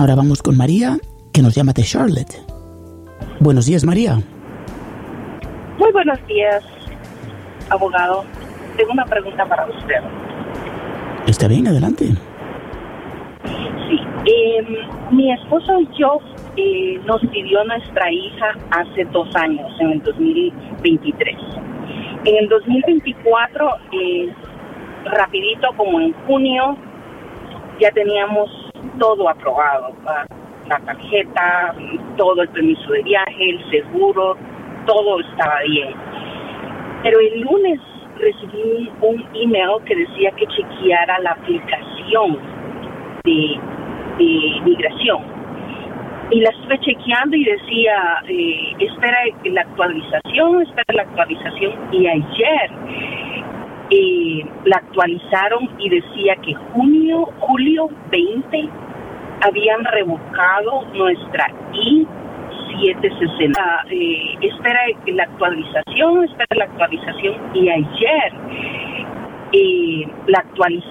Ahora vamos con María, que nos llama de Charlotte. Buenos días, María. Muy buenos días, abogado. Tengo una pregunta para usted. Está bien, adelante. Sí, mi esposo y yo nos pidió nuestra hija hace 2 años, en el 2023. En el 2024, rapidito, como en junio, ya teníamos todo aprobado. La tarjeta, todo el permiso de viaje, el seguro, todo estaba bien. Pero el lunes recibí un email que decía que chequeara la aplicación de migración. Y la estuve chequeando y decía, espera la actualización. Y ayer la actualizaron y decía que julio 20 habían revocado nuestra I-760. Espera la actualización. Y ayer la actualizaron